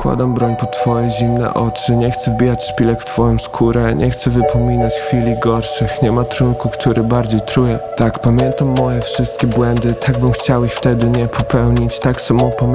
Składam broń po twoje zimne oczy. Nie chcę wbijać szpilek w twoją skórę. Nie chcę wypominać chwili gorszych. Nie ma trunku, który bardziej truje. Tak, pamiętam moje wszystkie błędy. Tak bym chciał ich wtedy nie popełnić. Tak samo pamiętam